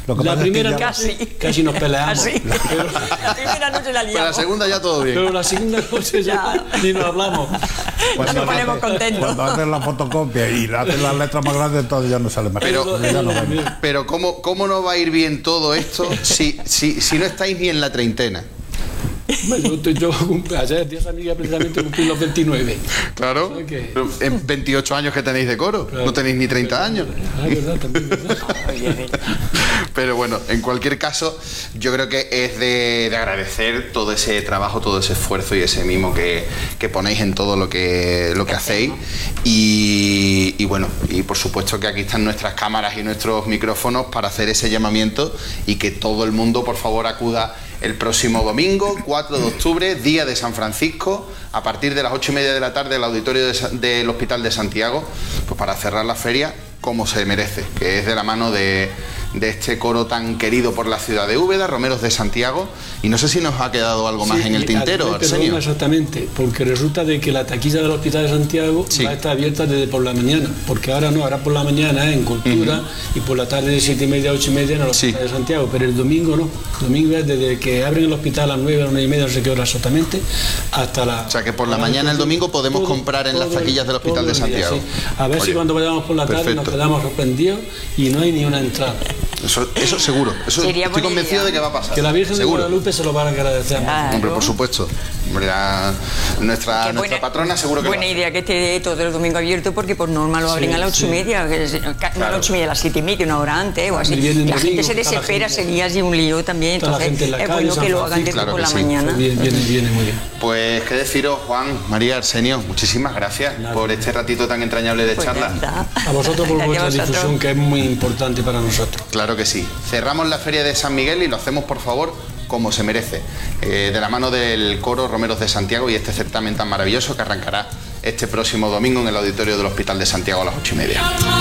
La primera casi nos peleamos. Pero, la primera noche la liamos. Pero la segunda ya todo bien. Pero la segunda noche ya ni nos hablamos. Nos ponemos contentos. Cuando haces la fotocopia y haces las letras más grandes, entonces ya no sale más. Pero ¿cómo no va a ir bien todo esto si no estáis ni en la treintena? Yo ayer, Dios amiga, precisamente cumplí los 29. Claro, O sea que... en 28 años que tenéis de coro, claro. No tenéis ni 30 años. Verdad, también, verdad. Pero bueno, en cualquier caso, yo creo que es de agradecer todo ese trabajo, todo ese esfuerzo y ese mimo que ponéis en todo lo que hacéis. Y bueno, y por supuesto que aquí están nuestras cámaras y nuestros micrófonos para hacer ese llamamiento y que todo el mundo, por favor, acuda el próximo domingo, 4 de octubre, día de San Francisco, a partir de las 8:30 de la tarde, al auditorio del Hospital de Santiago, pues para cerrar la feria como se merece, que es de la mano de este coro tan querido por la ciudad de Úbeda, Romeros de Santiago. Y no sé si nos ha quedado algo más en el tintero, Arsenio. Exactamente, porque resulta de que la taquilla del Hospital de Santiago va a estar abierta desde por la mañana, porque ahora no, ahora por la mañana en cultura y por la tarde de 7:30 a 8:30 en el Hospital de Santiago, pero el domingo no. El domingo es desde que abren el hospital a las 9, a las 9:30, no sé qué hora exactamente, hasta la... O sea que por la mañana el domingo podemos comprar en las taquillas del Hospital de Santiago. A ver si cuando vayamos por la tarde nos quedamos sorprendidos y no hay ni una entrada. Eso seguro, eso estoy convencido de que va a pasar. Que la Virgen seguro. de Guadalupe se lo van a agradecer. Hombre, por supuesto. Hombre, nuestra patrona seguro que buena idea que esté todo el domingo abierto, porque por norma lo abren a las 8:30, no a las 8:30, a las 7:30, una hora antes o así. La gente se desespera, sería así un lío también, entonces es bueno que lo hagan desde por la mañana. Viene muy bien. Pues qué deciros, Juan, María, Arsenio, muchísimas gracias por este ratito tan entrañable de charla. A vosotros por vuestra difusión, que es muy importante para nosotros. Claro que sí. Cerramos la Feria de San Miguel y lo hacemos, por favor, como se merece, de la mano del coro Romeros de Santiago y este certamen tan maravilloso que arrancará este próximo domingo en el auditorio del Hospital de Santiago a las 8:30.